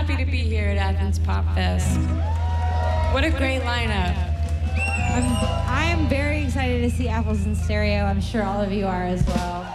happy to be here at Athens Pop Fest. What a great lineup. I am very excited to see Apples in Stereo. I'm sure all of you are as well.